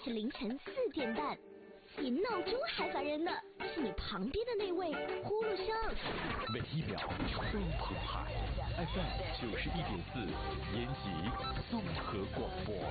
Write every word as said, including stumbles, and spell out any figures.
是凌晨四点半，比闹钟还烦人的是你旁边的那位呼噜声。 每一秒都澎湃 ，F M 九十一点四，延吉综合广播。